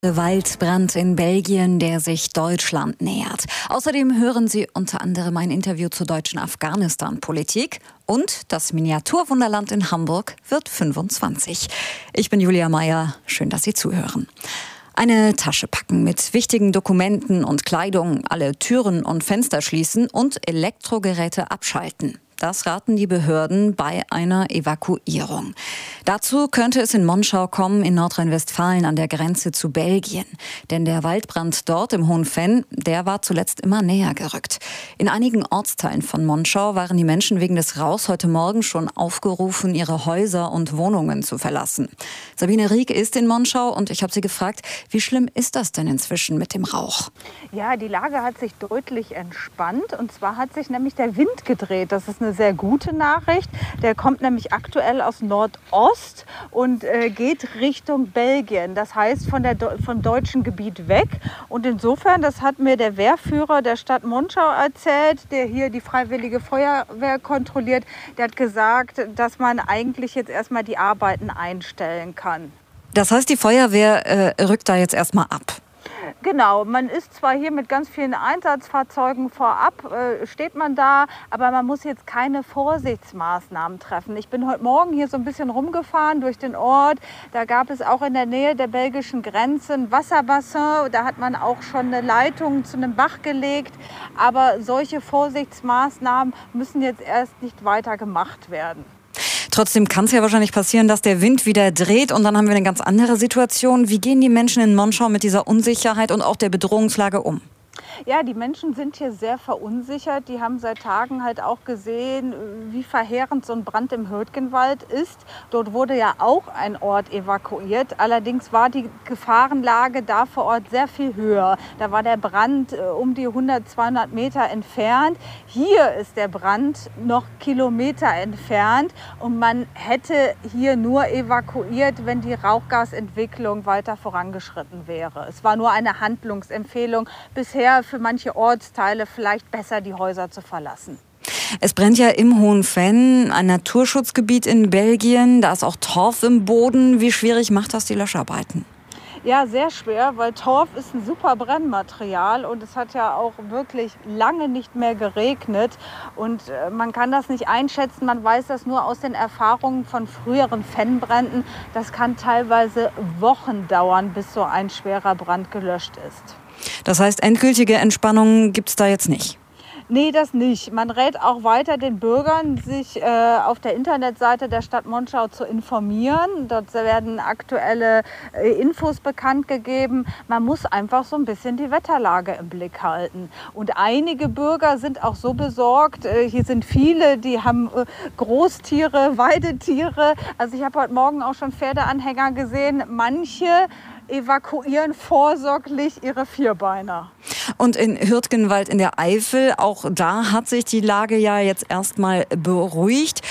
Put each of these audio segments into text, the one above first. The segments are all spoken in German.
Waldbrand in Belgien, der sich Deutschland nähert. Außerdem hören Sie unter anderem ein Interview zur deutschen Afghanistan-Politik und das Miniaturwunderland in Hamburg wird 25. Ich bin Julia Meyer, schön, dass Sie zuhören. Eine Tasche packen mit wichtigen Dokumenten und Kleidung, alle Türen und Fenster schließen und Elektrogeräte abschalten. Das raten die Behörden bei einer Evakuierung. Dazu könnte es in Monschau kommen, in Nordrhein-Westfalen an der Grenze zu Belgien. Denn der Waldbrand dort im Hohen Venn, der war zuletzt immer näher gerückt. In einigen Ortsteilen von Monschau waren die Menschen wegen des Rauchs heute Morgen schon aufgerufen, ihre Häuser und Wohnungen zu verlassen. Sabine Rieck ist in Monschau und ich habe sie gefragt, wie schlimm ist das denn inzwischen mit dem Rauch? Ja, die Lage hat sich deutlich entspannt und zwar hat sich nämlich der Wind gedreht. Das ist eine sehr gute Nachricht. Der kommt nämlich aktuell aus Nordost und geht Richtung Belgien. Das heißt vom deutschen Gebiet weg. Und insofern, das hat mir der Wehrführer der Stadt Monschau erzählt, der hier die Freiwillige Feuerwehr kontrolliert. Der hat gesagt, dass man eigentlich jetzt erstmal die Arbeiten einstellen kann. Das heißt, die Feuerwehr rückt da jetzt erstmal ab? Genau, man ist zwar hier mit ganz vielen Einsatzfahrzeugen vorab, steht man da, aber man muss jetzt keine Vorsichtsmaßnahmen treffen. Ich bin heute Morgen hier so ein bisschen rumgefahren durch den Ort. Da gab es auch in der Nähe der belgischen Grenze ein Wasserbassin. Da hat man auch schon eine Leitung zu einem Bach gelegt. Aber solche Vorsichtsmaßnahmen müssen jetzt erst nicht weiter gemacht werden. Trotzdem kann es ja wahrscheinlich passieren, dass der Wind wieder dreht und dann haben wir eine ganz andere Situation. Wie gehen die Menschen in Monschau mit dieser Unsicherheit und auch der Bedrohungslage um? Ja, die Menschen sind hier sehr verunsichert. Die haben seit Tagen halt auch gesehen, wie verheerend so ein Brand im Hürtgenwald ist. Dort wurde ja auch ein Ort evakuiert. Allerdings war die Gefahrenlage da vor Ort sehr viel höher. Da war der Brand um die 100, 200 Meter entfernt. Hier ist der Brand noch Kilometer entfernt. Und man hätte hier nur evakuiert, wenn die Rauchgasentwicklung weiter vorangeschritten wäre. Es war nur eine Handlungsempfehlung bisher für manche Ortsteile vielleicht besser, die Häuser zu verlassen. Es brennt ja im Hohen Venn, ein Naturschutzgebiet in Belgien. Da ist auch Torf im Boden. Wie schwierig macht das die Löscharbeiten? Ja, sehr schwer, weil Torf ist ein super Brennmaterial und es hat ja auch wirklich lange nicht mehr geregnet und man kann das nicht einschätzen, man weiß das nur aus den Erfahrungen von früheren Fennbränden. Das kann teilweise Wochen dauern, bis so ein schwerer Brand gelöscht ist. Das heißt, endgültige Entspannung gibt es da jetzt nicht? Nee, das nicht. Man rät auch weiter den Bürgern, sich auf der Internetseite der Stadt Monschau zu informieren. Dort werden aktuelle Infos bekannt gegeben. Man muss einfach so ein bisschen die Wetterlage im Blick halten. Und einige Bürger sind auch so besorgt. Hier sind viele, die haben Großtiere, Weidetiere. Also ich habe heute Morgen auch schon Pferdeanhänger gesehen. Manche evakuieren vorsorglich ihre Vierbeiner. Und in Hürtgenwald in der Eifel, auch da hat sich die Lage ja jetzt erstmal beruhigt.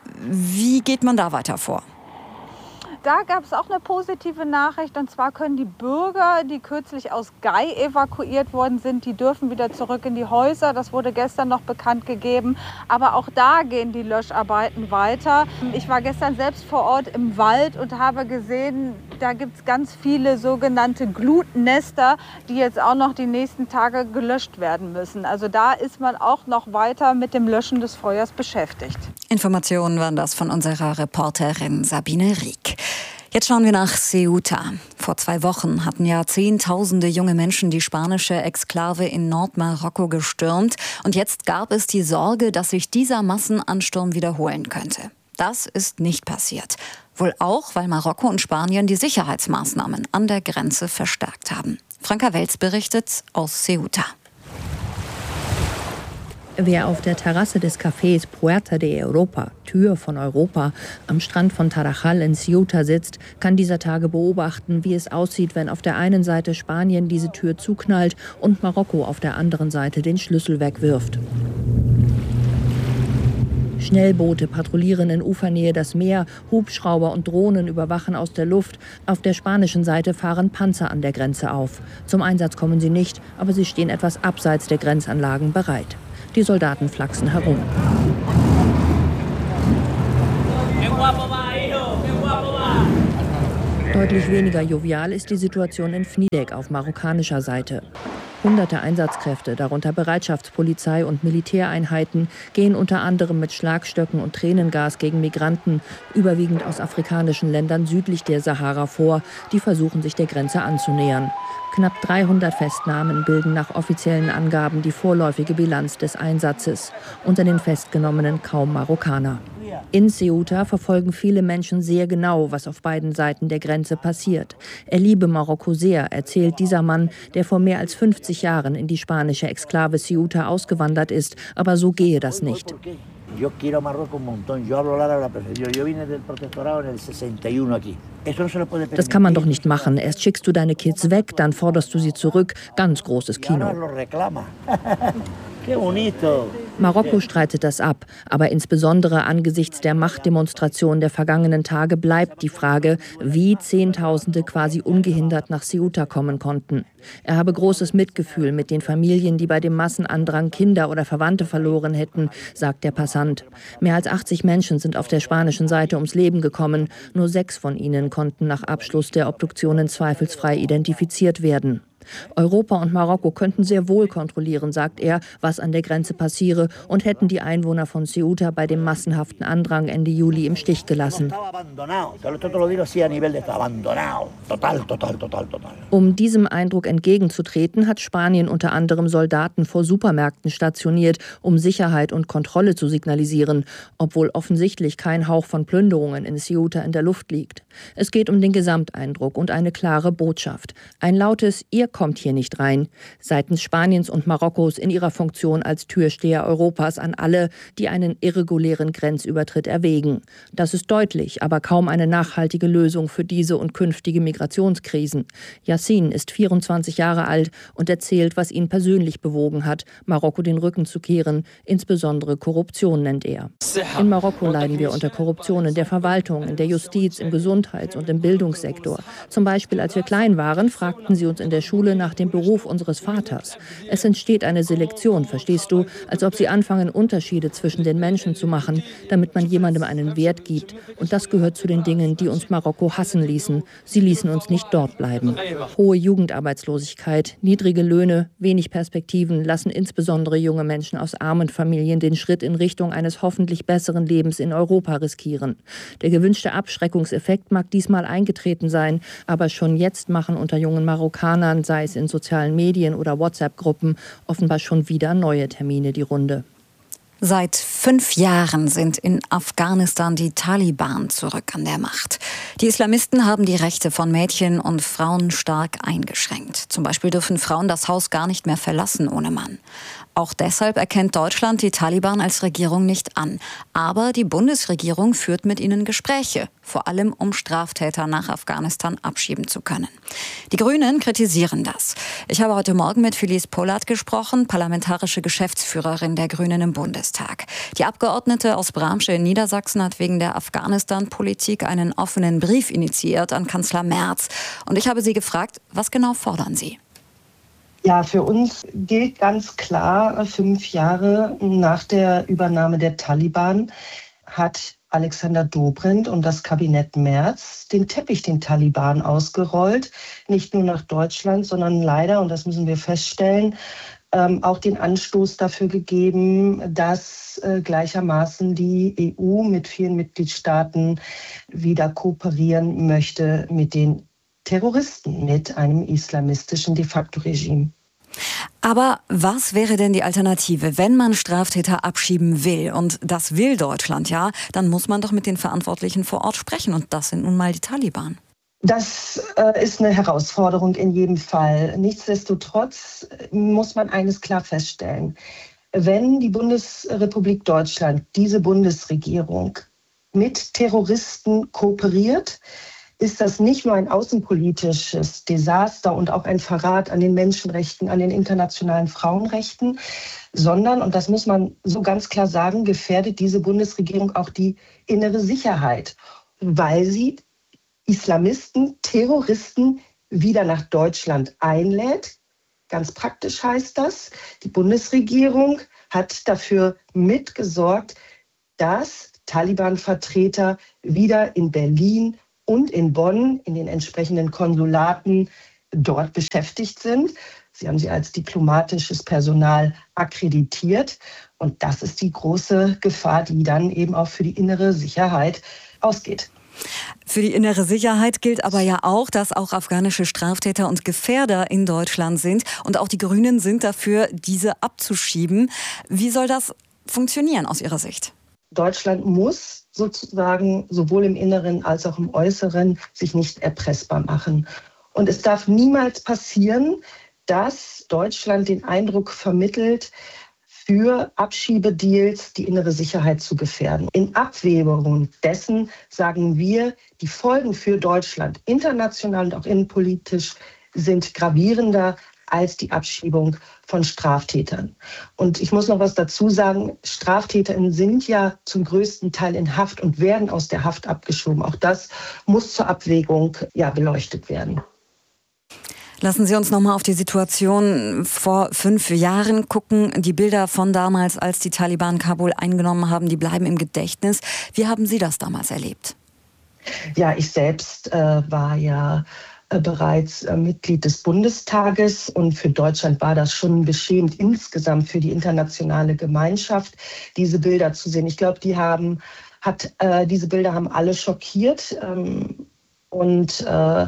Wie geht man da weiter vor? Da gab es auch eine positive Nachricht und zwar können die Bürger, die kürzlich aus Gay evakuiert worden sind, die dürfen wieder zurück in die Häuser. Das wurde gestern noch bekannt gegeben, aber auch da gehen die Löscharbeiten weiter. Ich war gestern selbst vor Ort im Wald und habe gesehen, da gibt es ganz viele sogenannte Glutnester, die jetzt auch noch die nächsten Tage gelöscht werden müssen. Also da ist man auch noch weiter mit dem Löschen des Feuers beschäftigt. Informationen waren das von unserer Reporterin Sabine Rieck. Jetzt schauen wir nach Ceuta. Vor 2 Wochen hatten ja Zehntausende junge Menschen die spanische Exklave in Nordmarokko gestürmt. Und jetzt gab es die Sorge, dass sich dieser Massenansturm wiederholen könnte. Das ist nicht passiert. Wohl auch, weil Marokko und Spanien die Sicherheitsmaßnahmen an der Grenze verstärkt haben. Franka Welz berichtet aus Ceuta. Wer auf der Terrasse des Cafés Puerta de Europa, Tür von Europa, am Strand von Tarajal in Ceuta sitzt, kann dieser Tage beobachten, wie es aussieht, wenn auf der einen Seite Spanien diese Tür zuknallt und Marokko auf der anderen Seite den Schlüssel wegwirft. Schnellboote patrouillieren in Ufernähe das Meer, Hubschrauber und Drohnen überwachen aus der Luft. Auf der spanischen Seite fahren Panzer an der Grenze auf. Zum Einsatz kommen sie nicht, aber sie stehen etwas abseits der Grenzanlagen bereit. Die Soldaten flachsen herum. Deutlich weniger jovial ist die Situation in Fnidek auf marokkanischer Seite. Hunderte Einsatzkräfte, darunter Bereitschaftspolizei und Militäreinheiten, gehen unter anderem mit Schlagstöcken und Tränengas gegen Migranten, überwiegend aus afrikanischen Ländern südlich der Sahara vor, die versuchen, sich der Grenze anzunähern. Knapp 300 Festnahmen bilden nach offiziellen Angaben die vorläufige Bilanz des Einsatzes. Unter den Festgenommenen kaum Marokkaner. In Ceuta verfolgen viele Menschen sehr genau, was auf beiden Seiten der Grenze passiert. Er liebe Marokko sehr, erzählt dieser Mann, der vor mehr als 50 Jahren in die spanische Exklave Ceuta ausgewandert ist. Aber so gehe das nicht. Das kann man doch nicht machen. Erst schickst du deine Kids weg, dann forderst du sie zurück. Ganz großes Kino. Marokko streitet das ab, aber insbesondere angesichts der Machtdemonstration der vergangenen Tage bleibt die Frage, wie Zehntausende quasi ungehindert nach Ceuta kommen konnten. Er habe großes Mitgefühl mit den Familien, die bei dem Massenandrang Kinder oder Verwandte verloren hätten, sagt der Passant. Mehr als 80 Menschen sind auf der spanischen Seite ums Leben gekommen. Nur 6 von ihnen konnten nach Abschluss der Obduktionen zweifelsfrei identifiziert werden. Europa und Marokko könnten sehr wohl kontrollieren, sagt er, was an der Grenze passiere und hätten die Einwohner von Ceuta bei dem massenhaften Andrang Ende Juli im Stich gelassen. Um diesem Eindruck entgegenzutreten, hat Spanien unter anderem Soldaten vor Supermärkten stationiert, um Sicherheit und Kontrolle zu signalisieren, obwohl offensichtlich kein Hauch von Plünderungen in Ceuta in der Luft liegt. Es geht um den Gesamteindruck und eine klare Botschaft. Ein lautes „Ihr kommt hier nicht rein" seitens Spaniens und Marokkos in ihrer Funktion als Türsteher Europas an alle, die einen irregulären Grenzübertritt erwägen. Das ist deutlich, aber kaum eine nachhaltige Lösung für diese und künftige Migrationskrisen. Yassin ist 24 Jahre alt und erzählt, was ihn persönlich bewogen hat, Marokko den Rücken zu kehren. Insbesondere Korruption nennt er. In Marokko leiden wir unter Korruption in der Verwaltung, in der Justiz, im Gesundheits- und im Bildungssektor. Zum Beispiel, als wir klein waren, fragten sie uns in der Schule nach dem Beruf unseres Vaters. Es entsteht eine Selektion, verstehst du, als ob sie anfangen, Unterschiede zwischen den Menschen zu machen, damit man jemandem einen Wert gibt. Und das gehört zu den Dingen, die uns Marokko hassen ließen. Sie ließen uns nicht dort bleiben. Hohe Jugendarbeitslosigkeit, niedrige Löhne, wenig Perspektiven lassen insbesondere junge Menschen aus armen Familien den Schritt in Richtung eines hoffentlich besseren Lebens in Europa riskieren. Der gewünschte Abschreckungseffekt mag diesmal eingetreten sein, aber schon jetzt machen unter jungen Marokkanern, sei es in sozialen Medien oder WhatsApp-Gruppen, offenbar schon wieder neue Termine die Runde. Seit 5 Jahren sind in Afghanistan die Taliban zurück an der Macht. Die Islamisten haben die Rechte von Mädchen und Frauen stark eingeschränkt. Zum Beispiel dürfen Frauen das Haus gar nicht mehr verlassen ohne Mann. Auch deshalb erkennt Deutschland die Taliban als Regierung nicht an. Aber die Bundesregierung führt mit ihnen Gespräche, vor allem um Straftäter nach Afghanistan abschieben zu können. Die Grünen kritisieren das. Ich habe heute Morgen mit Felice Pollard gesprochen, parlamentarische Geschäftsführerin der Grünen im Bundestag. Die Abgeordnete aus Bramsche in Niedersachsen hat wegen der Afghanistan-Politik einen offenen Brief initiiert an Kanzler Merz. Und ich habe sie gefragt, was genau fordern Sie? Ja, für uns gilt ganz klar, 5 Jahre nach der Übernahme der Taliban hat Alexander Dobrindt und das Kabinett Merz den Teppich den Taliban ausgerollt. Nicht nur nach Deutschland, sondern leider, und das müssen wir feststellen, auch den Anstoß dafür gegeben, dass gleichermaßen die EU mit vielen Mitgliedstaaten wieder kooperieren möchte mit den Terroristen, mit einem islamistischen de facto Regime. Aber was wäre denn die Alternative? Wenn man Straftäter abschieben will, und das will Deutschland ja, dann muss man doch mit den Verantwortlichen vor Ort sprechen. Und das sind nun mal die Taliban. Das ist eine Herausforderung in jedem Fall. Nichtsdestotrotz muss man eines klar feststellen. Wenn die Bundesrepublik Deutschland, diese Bundesregierung, mit Terroristen kooperiert, ist das nicht nur ein außenpolitisches Desaster und auch ein Verrat an den Menschenrechten, an den internationalen Frauenrechten, sondern, und das muss man so ganz klar sagen, gefährdet diese Bundesregierung auch die innere Sicherheit, weil sie Islamisten, Terroristen wieder nach Deutschland einlädt. Ganz praktisch heißt das, die Bundesregierung hat dafür mitgesorgt, dass Taliban-Vertreter wieder in Berlin und in Bonn in den entsprechenden Konsulaten dort beschäftigt sind. Sie haben sie als diplomatisches Personal akkreditiert. Und das ist die große Gefahr, die dann eben auch für die innere Sicherheit ausgeht. Für die innere Sicherheit gilt aber ja auch, dass auch afghanische Straftäter und Gefährder in Deutschland sind. Und auch die Grünen sind dafür, diese abzuschieben. Wie soll das funktionieren aus Ihrer Sicht? Deutschland muss sozusagen sowohl im Inneren als auch im Äußeren sich nicht erpressbar machen. Und es darf niemals passieren, dass Deutschland den Eindruck vermittelt, für Abschiebedeals die innere Sicherheit zu gefährden. In Abwägung dessen sagen wir, die Folgen für Deutschland international und auch innenpolitisch sind gravierender als die Abschiebung von Straftätern. Und ich muss noch was dazu sagen, StraftäterInnen sind ja zum größten Teil in Haft und werden aus der Haft abgeschoben. Auch das muss zur Abwägung beleuchtet werden. Lassen Sie uns nochmal auf die Situation vor 5 Jahren gucken. Die Bilder von damals, als die Taliban Kabul eingenommen haben, die bleiben im Gedächtnis. Wie haben Sie das damals erlebt? Ja, ich selbst war ja bereits Mitglied des Bundestages und für Deutschland war das schon beschämend insgesamt für die internationale Gemeinschaft, diese Bilder zu sehen. Ich glaube, diese Bilder haben alle schockiert und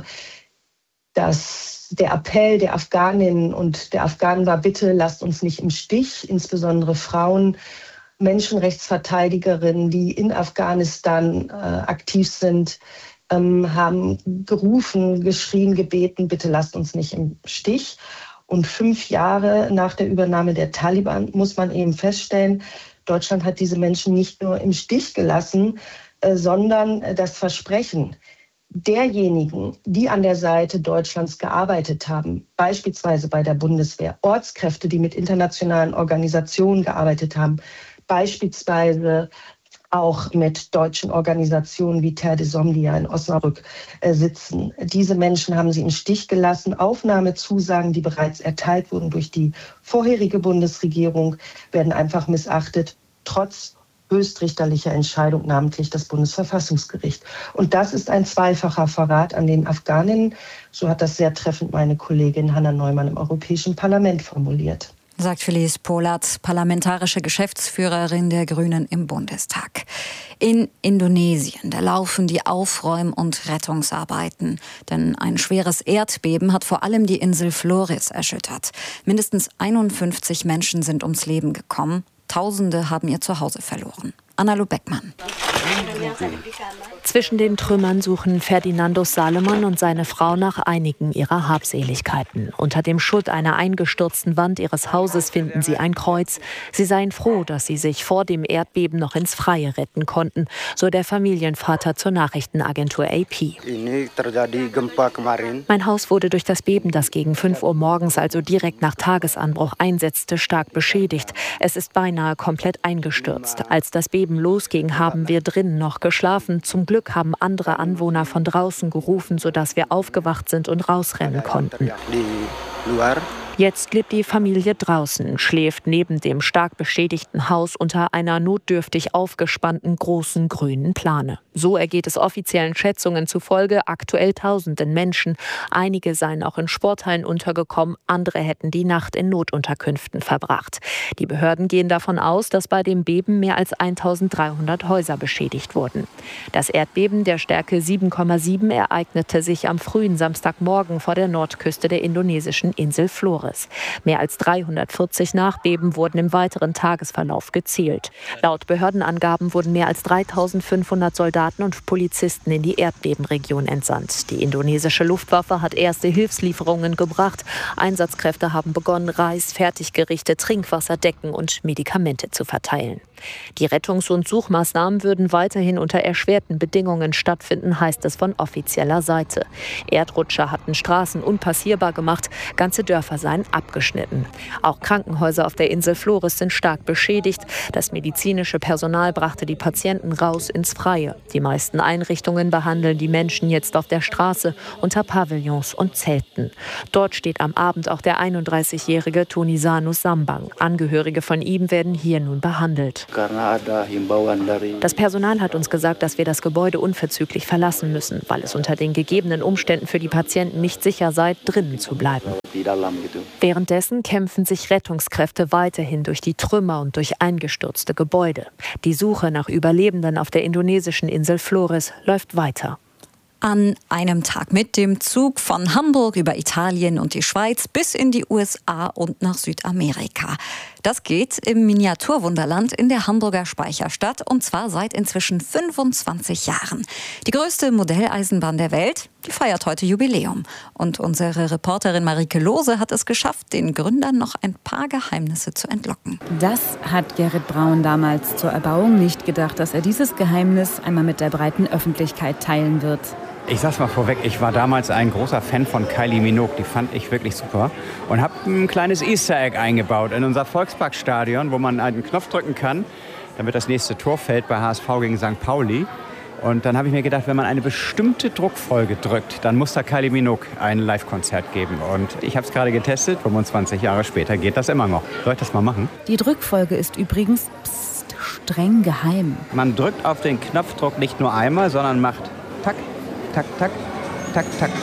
der Appell der Afghaninnen und der Afghanen war, bitte lasst uns nicht im Stich, insbesondere Frauen, Menschenrechtsverteidigerinnen, die in Afghanistan aktiv sind, haben gerufen, geschrien, gebeten, bitte lasst uns nicht im Stich. Und 5 Jahre nach der Übernahme der Taliban muss man eben feststellen, Deutschland hat diese Menschen nicht nur im Stich gelassen, sondern das Versprechen derjenigen, die an der Seite Deutschlands gearbeitet haben, beispielsweise bei der Bundeswehr, Ortskräfte, die mit internationalen Organisationen gearbeitet haben, beispielsweise auch mit deutschen Organisationen wie Terre des Hommes, die ja in Osnabrück sitzen. Diese Menschen haben sie im Stich gelassen. Aufnahmezusagen, die bereits erteilt wurden durch die vorherige Bundesregierung, werden einfach missachtet, trotz höchstrichterlicher Entscheidung, namentlich das Bundesverfassungsgericht. Und das ist ein zweifacher Verrat an den Afghaninnen. So hat das sehr treffend meine Kollegin Hanna Neumann im Europäischen Parlament formuliert. Sagt Felice Polat, parlamentarische Geschäftsführerin der Grünen im Bundestag. In Indonesien, da laufen die Aufräum- und Rettungsarbeiten. Denn ein schweres Erdbeben hat vor allem die Insel Flores erschüttert. Mindestens 51 Menschen sind ums Leben gekommen. Tausende haben ihr Zuhause verloren. Anna-Lu Beckmann. Zwischen den Trümmern suchen Ferdinando Salomon und seine Frau nach einigen ihrer Habseligkeiten. Unter dem Schutt einer eingestürzten Wand ihres Hauses finden sie ein Kreuz. Sie seien froh, dass sie sich vor dem Erdbeben noch ins Freie retten konnten, so der Familienvater zur Nachrichtenagentur AP. Mein Haus wurde durch das Beben, das gegen 5 Uhr morgens, also direkt nach Tagesanbruch einsetzte, stark beschädigt. Es ist beinahe komplett eingestürzt. Als das Beben losging, haben wir drinnen noch geschlafen. Zum Glück haben andere Anwohner von draußen gerufen, sodass wir aufgewacht sind und rausrennen konnten. Jetzt lebt die Familie draußen, schläft neben dem stark beschädigten Haus unter einer notdürftig aufgespannten großen grünen Plane. So ergeht es offiziellen Schätzungen zufolge aktuell Tausenden Menschen. Einige seien auch in Sporthallen untergekommen, andere hätten die Nacht in Notunterkünften verbracht. Die Behörden gehen davon aus, dass bei dem Beben mehr als 1300 Häuser beschädigt wurden. Das Erdbeben der Stärke 7,7 ereignete sich am frühen Samstagmorgen vor der Nordküste der indonesischen Insel Flores. Mehr als 340 Nachbeben wurden im weiteren Tagesverlauf gezählt. Laut Behördenangaben wurden mehr als 3500 Soldaten und Polizisten in die Erdbebenregion entsandt. Die indonesische Luftwaffe hat erste Hilfslieferungen gebracht. Einsatzkräfte haben begonnen, Reis, Fertiggerichte, Trinkwasser, Decken und Medikamente zu verteilen. Die Rettungs- und Suchmaßnahmen würden weiterhin unter erschwerten Bedingungen stattfinden, heißt es von offizieller Seite. Erdrutsche hatten Straßen unpassierbar gemacht. Ganze Dörfer seien Lifeline abgeschnitten. Auch Krankenhäuser auf der Insel Flores sind stark beschädigt. Das medizinische Personal brachte die Patienten raus ins Freie. Die meisten Einrichtungen behandeln die Menschen jetzt auf der Straße unter Pavillons und Zelten. Dort steht am Abend auch der 31-jährige Tunisano Sambang. Angehörige von ihm werden hier nun behandelt. Das Personal hat uns gesagt, dass wir das Gebäude unverzüglich verlassen müssen, weil es unter den gegebenen Umständen für die Patienten nicht sicher sei, drinnen zu bleiben. Währenddessen kämpfen sich Rettungskräfte weiterhin durch die Trümmer und durch eingestürzte Gebäude. Die Suche nach Überlebenden auf der indonesischen Insel Flores läuft weiter. An einem Tag mit dem Zug von Hamburg über Italien und die Schweiz bis in die USA und nach Südamerika. Das geht im Miniaturwunderland in der Hamburger Speicherstadt und zwar seit inzwischen 25 Jahren. Die größte Modelleisenbahn der Welt, die feiert heute Jubiläum. Und unsere Reporterin Marike Lose hat es geschafft, den Gründern noch ein paar Geheimnisse zu entlocken. Das hat Gerrit Braun damals zur Erbauung nicht gedacht, dass er dieses Geheimnis einmal mit der breiten Öffentlichkeit teilen wird. Ich sag's mal vorweg, ich war damals ein großer Fan von Kylie Minogue, die fand ich wirklich super. Und habe ein kleines Easter Egg eingebaut in unser Volksparkstadion, wo man einen Knopf drücken kann, damit das nächste Tor fällt bei HSV gegen St. Pauli. Und dann habe ich mir gedacht, wenn man eine bestimmte Druckfolge drückt, dann muss da Kylie Minogue ein Live-Konzert geben. Und ich habe es gerade getestet, 25 Jahre später geht das immer noch. Soll ich das mal machen? Die Druckfolge ist übrigens streng geheim. Man drückt auf den Knopfdruck nicht nur einmal, sondern macht Tack, Tack, Tack, Tack, Tack.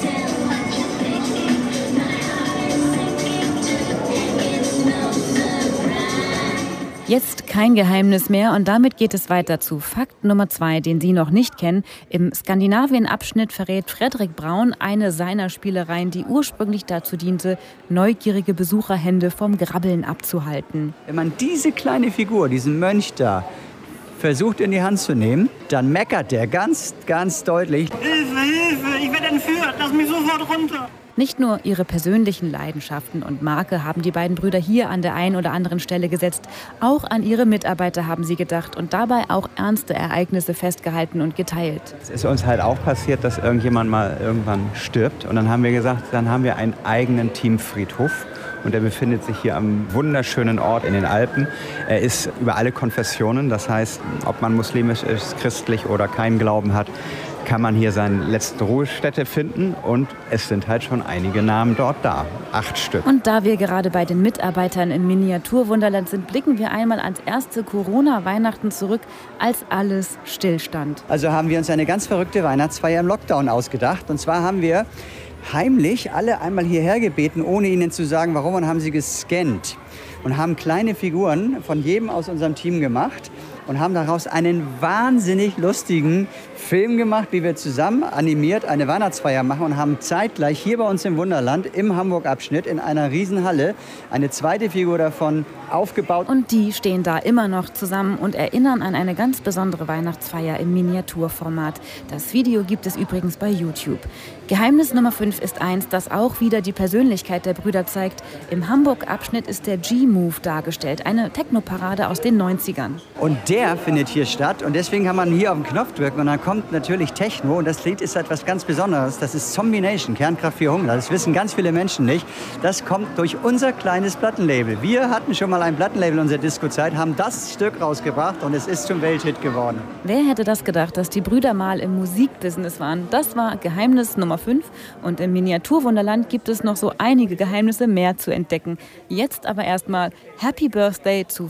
Jetzt kein Geheimnis mehr und damit geht es weiter zu Fakt Nummer 2, den Sie noch nicht kennen. Im Skandinavien-Abschnitt verrät Fredrik Braun eine seiner Spielereien, die ursprünglich dazu diente, neugierige Besucherhände vom Grabbeln abzuhalten. Wenn man diese kleine Figur, diesen Mönch da, versucht in die Hand zu nehmen, dann meckert der ganz, ganz deutlich. Hilfe, Hilfe, ich werde entführt, lass mich sofort runter. Nicht nur ihre persönlichen Leidenschaften und Marke haben die beiden Brüder hier an der einen oder anderen Stelle gesetzt. Auch an ihre Mitarbeiter haben sie gedacht und dabei auch ernste Ereignisse festgehalten und geteilt. Es ist uns halt auch passiert, dass irgendjemand mal irgendwann stirbt. Und dann haben wir gesagt, dann haben wir einen eigenen Teamfriedhof. Und der befindet sich hier am wunderschönen Ort in den Alpen. Er ist über alle Konfessionen, das heißt, ob man muslimisch ist, christlich oder keinen Glauben hat, kann man hier seine letzte Ruhestätte finden. Und es sind halt schon einige Namen dort da, 8 Stück. Und da wir gerade bei den Mitarbeitern im Miniaturwunderland sind, blicken wir einmal ans erste Corona-Weihnachten zurück, als alles stillstand. Also haben wir uns eine ganz verrückte Weihnachtsfeier im Lockdown ausgedacht. Und zwar haben wir heimlich alle einmal hierher gebeten, ohne ihnen zu sagen, warum, und haben sie gescannt. Und haben kleine Figuren von jedem aus unserem Team gemacht und haben daraus einen wahnsinnig lustigen Film gemacht, wie wir zusammen animiert eine Weihnachtsfeier machen und haben zeitgleich hier bei uns im Wunderland im Hamburg-Abschnitt in einer Riesenhalle eine zweite Figur davon aufgebaut. Und die stehen da immer noch zusammen und erinnern an eine ganz besondere Weihnachtsfeier im Miniaturformat. Das Video gibt es übrigens bei YouTube. Geheimnis Nummer 5 ist eins, das auch wieder die Persönlichkeit der Brüder zeigt. Im Hamburg-Abschnitt ist der G-Move dargestellt, eine Technoparade aus den 90ern. Und der findet hier statt und deswegen kann man hier auf den Knopf drücken und dann kommt natürlich Techno und das Lied ist etwas ganz Besonderes. Das ist Zombie Nation, Kernkraft 400. Das wissen ganz viele Menschen nicht. Das kommt durch unser kleines Plattenlabel. Wir hatten schon mal ein Plattenlabel in unserer Disco-Zeit, haben das Stück rausgebracht und es ist zum Welthit geworden. Wer hätte das gedacht, dass die Brüder mal im Musikbusiness waren? Das war Geheimnis Nummer 5 und im Miniaturwunderland gibt es noch so einige Geheimnisse mehr zu entdecken. Jetzt aber erstmal Happy Birthday zu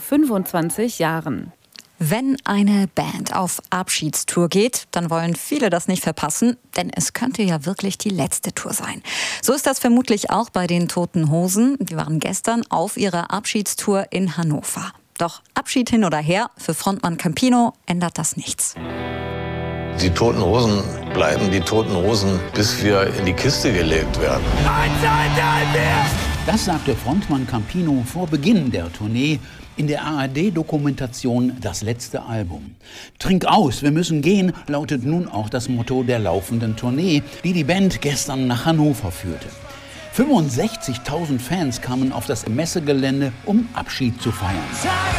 25 Jahren. Wenn eine Band auf Abschiedstour geht, dann wollen viele das nicht verpassen, denn es könnte ja wirklich die letzte Tour sein. So ist das vermutlich auch bei den Toten Hosen. Die waren gestern auf ihrer Abschiedstour in Hannover. Doch Abschied hin oder her, für Frontmann Campino ändert das nichts. Die Toten Hosen bleiben die Toten Hosen, bis wir in die Kiste gelegt werden. 1, 2, 3, 4! Das sagte Frontmann Campino vor Beginn der Tournee in der ARD-Dokumentation Das letzte Album. Trink aus, wir müssen gehen, lautet nun auch das Motto der laufenden Tournee, die die Band gestern nach Hannover führte. 65.000 Fans kamen auf das Messegelände, um Abschied zu feiern.